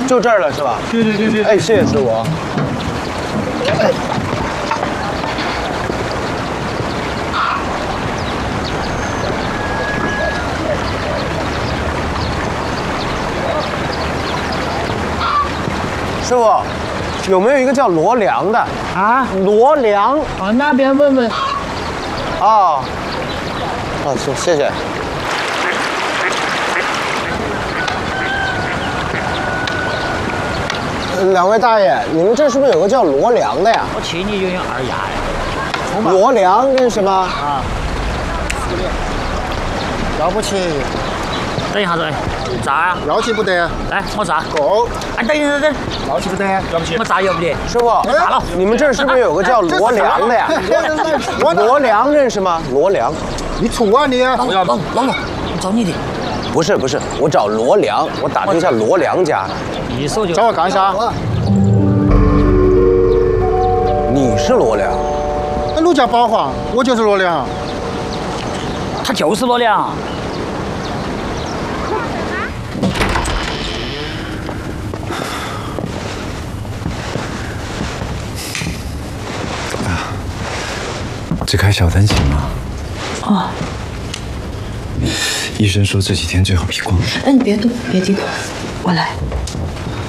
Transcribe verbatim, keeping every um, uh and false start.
就这儿了是吧？ 对对对对。 哎，谢谢师傅。哎。师傅，有没有一个叫罗梁的啊？ 罗梁啊，那边问问。 啊。啊，行，谢谢。两位大爷，你们这是不是有个叫罗梁的呀？ 我请你用用二牙呀。 罗梁认识吗？ 啊。 要不起。 等一下子，咋啊？ 要起不得。 来，我咋？ 够。 哎，等一等等。 要起不得，要不起。 我咋要不得？ 师傅， 咋了？ 你们这是不是有个叫罗梁的呀？罗梁认识吗？罗梁。 你错啊你！ 老老老老，我找你的。 不是不是，我找罗梁，我打听一下罗梁家。 一说就。 找我干啥？ 你是罗梁？ 那陆家宝华，我就是罗梁。 他就是罗梁。 怎么样？只开小灯行吗？ 哦。 医生说这几天最好避光。 哎，你别动，别低头，我来。